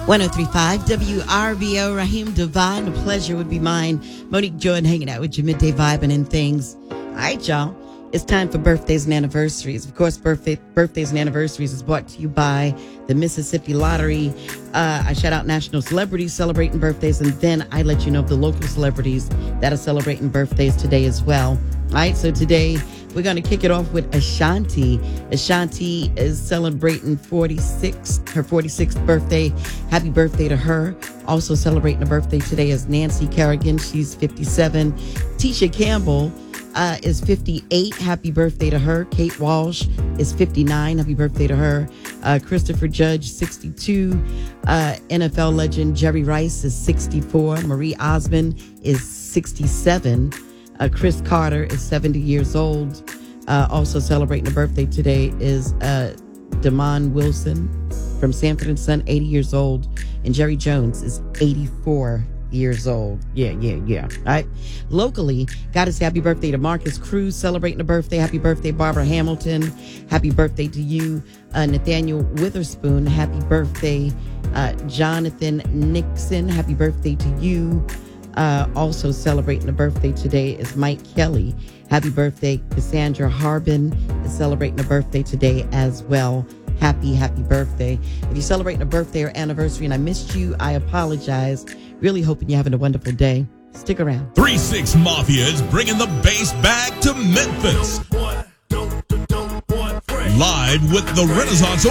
1035 WRVO, Raheem Divine. The pleasure would be mine. Monique Jordan hanging out with you, midday vibing and things. All right, y'all. It's time for birthdays and anniversaries. Of course, birthdays and anniversaries is brought to you by the Mississippi Lottery. I shout out national celebrities celebrating birthdays, and then I let you know of the local celebrities that are celebrating birthdays today as well. All right, so today we're going to kick it off with Ashanti. Ashanti is celebrating her 46th birthday. Happy birthday to her. Also celebrating a birthday today is Nancy Kerrigan. She's 57. Tisha Campbell is 58. Happy birthday to her. Kate Walsh is 59. Happy birthday to her. Christopher Judge, 62. NFL legend Jerry Rice is 64. Marie Osmond is 67. Chris Carter is 70 years old. Also celebrating a birthday today is Damon Wilson from Sanford & Son, 80 years old. And Jerry Jones is 84 years old. Yeah. All right. Locally, gotta say happy birthday to Marcus Cruz, celebrating a birthday. Happy birthday, Barbara Hamilton. Happy birthday to you, Nathaniel Witherspoon. Happy birthday, Jonathan Nixon. Happy birthday to you. Also celebrating a birthday today is Mike Kelly. Happy birthday. Cassandra Harbin is celebrating a birthday today as well. Happy birthday. If you're celebrating a birthday or anniversary and I missed you, I apologize. Really hoping you're having a wonderful day. Stick around. 3-6 Mafia is bringing the bass back to Memphis. Live with the Renaissance